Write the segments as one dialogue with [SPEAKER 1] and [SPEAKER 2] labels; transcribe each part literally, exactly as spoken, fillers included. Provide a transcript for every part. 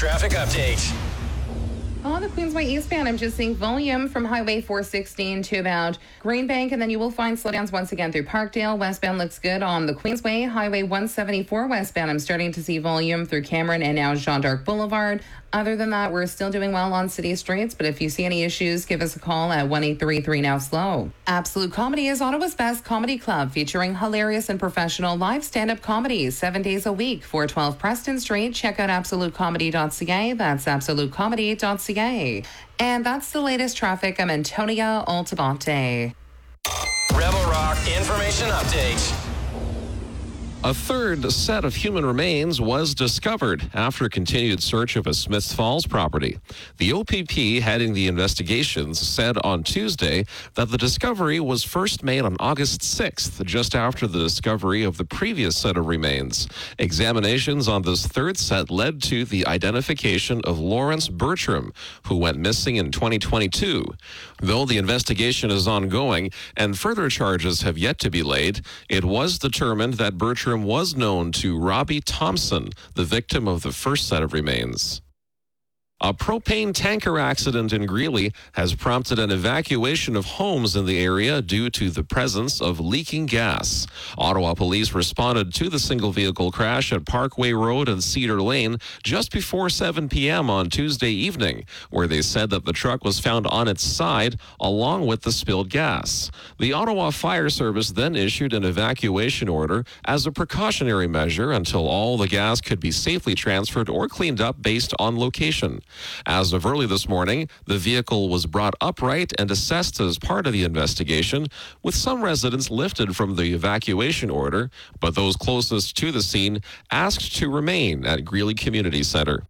[SPEAKER 1] traffic update.
[SPEAKER 2] On the Queensway eastbound, I'm just seeing volume from Highway four sixteen to about Greenbank, and then you will find slowdowns once again through Parkdale. Westbound looks good on the Queensway. Highway one seventy-four westbound, I'm starting to see volume through Cameron and now Jean d'Arc Boulevard. Other than that, we're still doing well on city streets, but if you see any issues, give us a call at one eight three three now slow. Absolute Comedy is Ottawa's best comedy club, featuring hilarious and professional live stand-up comedy seven days a week. four twelve Preston Street. Check out absolute comedy dot c a. That's absolute comedy dot c a. And that's the latest traffic. I'm Antonia Altabonte.
[SPEAKER 1] Rebel Rock Information Update.
[SPEAKER 3] A third set of human remains was discovered after continued search of a Smiths Falls property. The O P P heading the investigations said on Tuesday that the discovery was first made on August sixth, just after the discovery of the previous set of remains. Examinations on this third set led to the identification of Lawrence Bertram, who went missing in twenty twenty-two. Though the investigation is ongoing and further charges have yet to be laid, it was determined that Bertram was known to Robbie Thompson, the victim of the first set of remains. A propane tanker accident in Greeley has prompted an evacuation of homes in the area due to the presence of leaking gas. Ottawa police responded to the single vehicle crash at Parkway Road and Cedar Lane just before seven p.m. on Tuesday evening, where they said that the truck was found on its side along with the spilled gas. The Ottawa Fire Service then issued an evacuation order as a precautionary measure until all the gas could be safely transferred or cleaned up based on location. As of early this morning, the vehicle was brought upright and assessed as part of the investigation, with some residents lifted from the evacuation order, but those closest to the scene asked to remain at Greeley Community Center.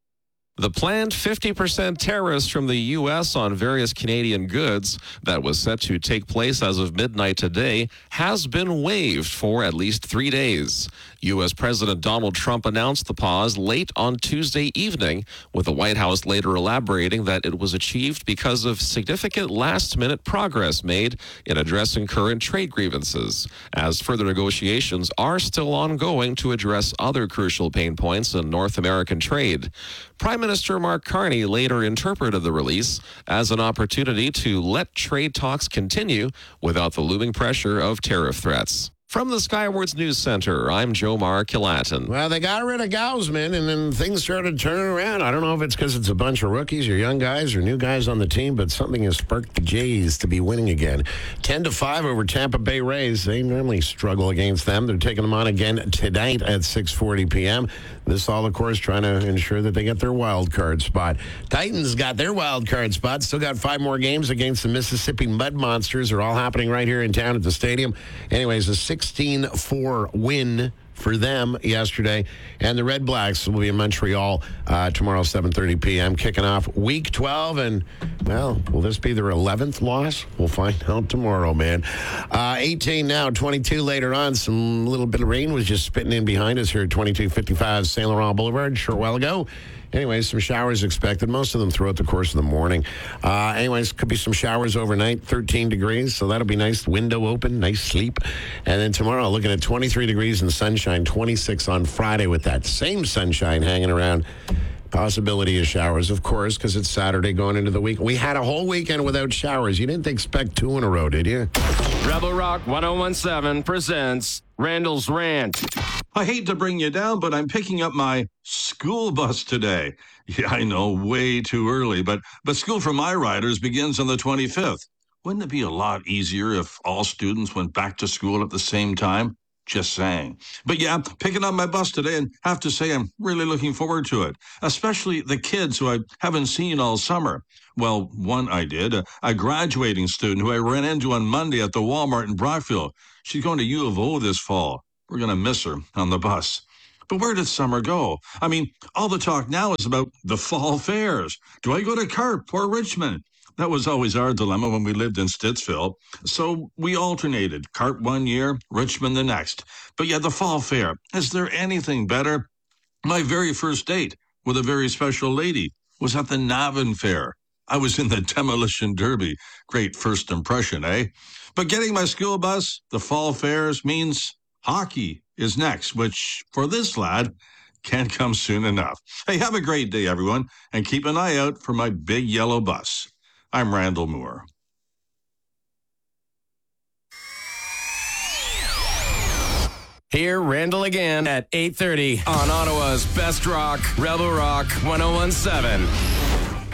[SPEAKER 3] The planned fifty percent tariffs from the U S on various Canadian goods that was set to take place as of midnight today has been waived for at least three days. U S President Donald Trump announced the pause late on Tuesday evening, with the White House later elaborating that it was achieved because of significant last-minute progress made in addressing current trade grievances, as further negotiations are still ongoing to address other crucial pain points in North American trade. Prime Minister Mark Carney later interpreted the release as an opportunity to let trade talks continue without the looming pressure of tariff threats. From the Skywards News Center, I'm Jomar Kilatin.
[SPEAKER 4] Well, they got rid of Gausman, and then things started turning around. I don't know if it's because it's a bunch of rookies or young guys or new guys on the team, but something has sparked the Jays to be winning again. ten to five over Tampa Bay Rays. They normally struggle against them. They're taking them on again tonight at six forty p.m. This all, of course, trying to ensure that they get their wild card spot. Titans got their wild card spot. Still got five more games against the Mississippi Mud Monsters. They're all happening right here in town at the stadium. Anyways, a sixteen four win for them yesterday. And the Red Blacks will be in Montreal uh, tomorrow, seven thirty p.m., kicking off week twelve. And, well, will this be their eleventh loss? We'll find out tomorrow, man. Uh, eighteen now, twenty-two later on. Some little bit of rain was just spitting in behind us here at twenty-two fifty-five Saint Laurent Boulevard a short while ago. Anyways, some showers expected, most of them throughout the course of the morning. Uh, anyways, could be some showers overnight, thirteen degrees, so that'll be nice. Window open, nice sleep. And then tomorrow, looking at twenty-three degrees and sunshine, twenty-six on Friday with that same sunshine hanging around. Possibility of showers, of course, because it's Saturday going into the week. We had a whole weekend without showers. You didn't expect two in a row, did you?
[SPEAKER 5] Rebel Rock ten seventeen presents Randall's Rant.
[SPEAKER 6] I hate to bring you down, but I'm picking up my school bus today. Yeah, I know, way too early, but, but school for my riders begins on the twenty-fifth. Wouldn't it be a lot easier if all students went back to school at the same time? Just saying. But yeah, picking up my bus today, and have to say I'm really looking forward to it, especially the kids who I haven't seen all summer. Well, one I did, a, a graduating student who I ran into on Monday at the Walmart in Brockville. She's going to U of O this fall. We're going to miss her on the bus. But where did summer go? I mean, all the talk now is about the fall fairs. Do I go to Carp or Richmond? That was always our dilemma when we lived in Stittsville. So we alternated, Carp one year, Richmond the next. But yeah, the fall fair, is there anything better? My very first date with a very special lady was at the Navan Fair. I was in the Demolition Derby. Great first impression, eh? But getting my school bus, the fall fairs, means hockey is next, which, for this lad, can't come soon enough. Hey, have a great day, everyone, and keep an eye out for my big yellow bus. I'm Randall Moore.
[SPEAKER 5] Hear Randall again at eight thirty on Ottawa's Best Rock, Rebel Rock ten seventeen.